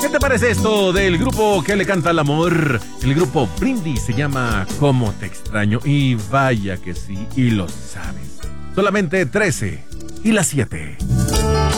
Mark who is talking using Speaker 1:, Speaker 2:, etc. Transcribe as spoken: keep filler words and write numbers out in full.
Speaker 1: te parece esto del grupo que le canta al amor? El grupo Brindis se llama Cómo te extraño. Y vaya que sí, y lo sabes. Solamente trece y las siete.